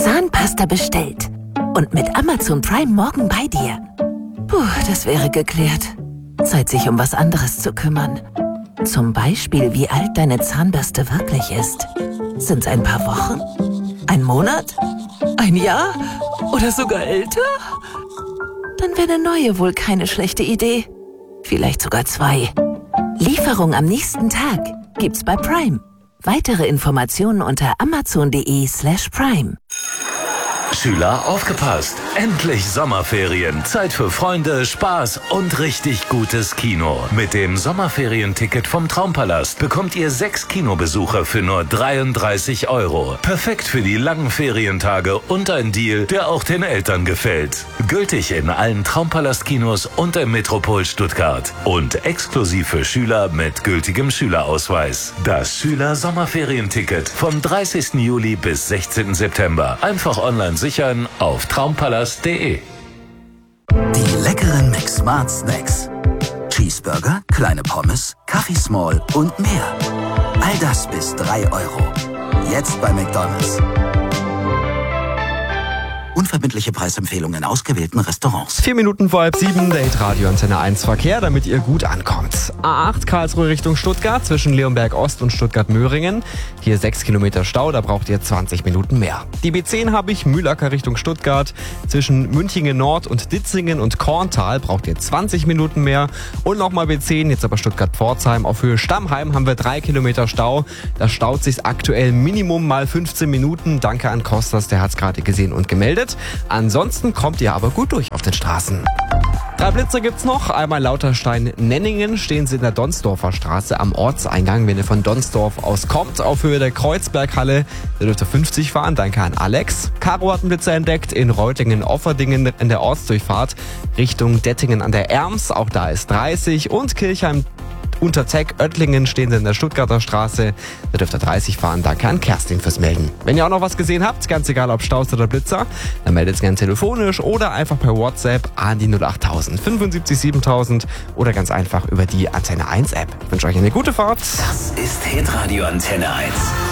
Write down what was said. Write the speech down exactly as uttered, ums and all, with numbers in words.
Zahnpasta bestellt. Und mit Amazon Prime morgen bei dir. Puh, das wäre geklärt. Zeit, sich um was anderes zu kümmern. Zum Beispiel, wie alt deine Zahnbürste wirklich ist. Sind's ein paar Wochen? Ein Monat? Ein Jahr? Oder sogar älter? Dann wäre eine neue wohl keine schlechte Idee. Vielleicht sogar zwei. Lieferung am nächsten Tag gibt's bei Prime. Weitere Informationen unter amazon.de slash prime. Schüler, aufgepasst! Endlich Sommerferien. Zeit für Freunde, Spaß und richtig gutes Kino. Mit dem Sommerferienticket vom Traumpalast bekommt ihr sechs Kinobesucher für nur dreiunddreißig Euro. Perfekt für die langen Ferientage und ein Deal, der auch den Eltern gefällt. Gültig in allen Traumpalast-Kinos und im Metropol Stuttgart. Und exklusiv für Schüler mit gültigem Schülerausweis. Das Schüler-Sommerferienticket vom dreißigsten Juli bis sechzehnten September. Einfach online sichern auf traumpalast punkt de. Die leckeren McSmart Snacks. Cheeseburger, kleine Pommes, Kaffee Small und mehr. All das bis drei Euro. Jetzt bei McDonald's. Unverbindliche Preisempfehlungen in ausgewählten Restaurants. Vier Minuten vor halb sieben, der Hitradio Antenne eins Verkehr, damit ihr gut ankommt. A acht Karlsruhe Richtung Stuttgart, zwischen Leonberg Ost und Stuttgart-Möhringen. Hier sechs Kilometer Stau, da braucht ihr zwanzig Minuten mehr. Die B zehn habe ich, Mühlacker Richtung Stuttgart. Zwischen Münchingen Nord und Ditzingen und Korntal braucht ihr zwanzig Minuten mehr. Und nochmal B zehn, jetzt aber Stuttgart-Pforzheim. Auf Höhe Stammheim haben wir drei Kilometer Stau. Da staut sich aktuell Minimum mal fünfzehn Minuten. Danke an Kostas, der hat es gerade gesehen und gemeldet. Ansonsten kommt ihr aber gut durch auf den Straßen. Drei Blitzer gibt's noch. Einmal Lauterstein-Nenningen, stehen sie in der Donsdorfer Straße am Ortseingang. Wenn ihr von Donsdorf aus kommt, auf Höhe der Kreuzberghalle, da dürft ihr fünfzig fahren. Danke an Alex. Caro hat einen Blitzer entdeckt in Reutlingen-Offerdingen in der Ortsdurchfahrt Richtung Dettingen an der Erms. Auch da ist dreißig. Und Kirchheim unter Teck, Oettlingen stehen sie in der Stuttgarter Straße. Da dürft ihr dreißig fahren. Danke an Kerstin fürs Melden. Wenn ihr auch noch was gesehen habt, ganz egal ob Staus oder Blitzer, dann meldet es gerne telefonisch oder einfach per WhatsApp an die null acht tausend fünfundsiebzig siebentausend oder ganz einfach über die Antenne eins App. Ich wünsche euch eine gute Fahrt. Das ist Hitradio Antenne eins.